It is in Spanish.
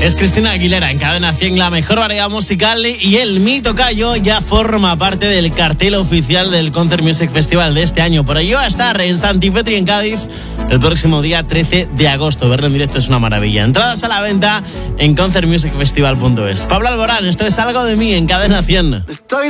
Es Cristina Aguilera en Cadena 100, la mejor variedad musical, y el Mi Tocayo ya forma parte del cartel oficial del Concert Music Festival de este año. Por ello va a estar en Santipetri, en Cádiz, el próximo día 13 de agosto. Verlo en directo es una maravilla. Entradas a la venta en concertmusicfestival.es. Pablo Alborán, esto es Algo de mí en Cadena 100. Estoy